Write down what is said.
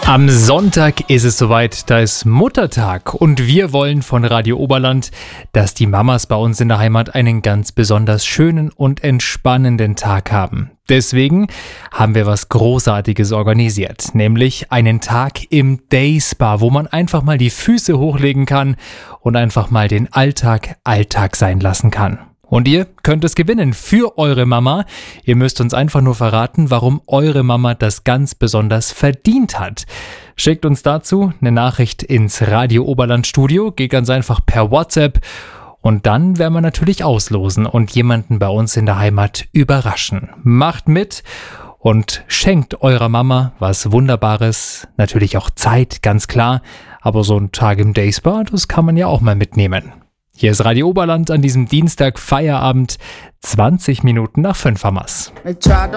Am Sonntag ist es soweit, da ist Muttertag und wir wollen von Radio Oberland, dass die Mamas bei uns in der Heimat einen ganz besonders schönen und entspannenden Tag haben. Deswegen haben wir was Großartiges organisiert, nämlich einen Tag im Day Spa, wo man einfach mal die Füße hochlegen kann und einfach mal den Alltag sein lassen kann. Und ihr könnt es gewinnen für eure Mama. Ihr müsst uns einfach nur verraten, warum eure Mama das ganz besonders verdient hat. Schickt uns dazu eine Nachricht ins Radio Oberland Studio, geht ganz einfach per WhatsApp und dann werden wir natürlich auslosen und jemanden bei uns in der Heimat überraschen. Macht mit und schenkt eurer Mama was Wunderbares, natürlich auch Zeit, ganz klar, aber so ein Tag im Day Spa, das kann man ja auch mal mitnehmen. Hier ist Radio Oberland an diesem Dienstag Feierabend, 20 Minuten nach 5 haben wir's.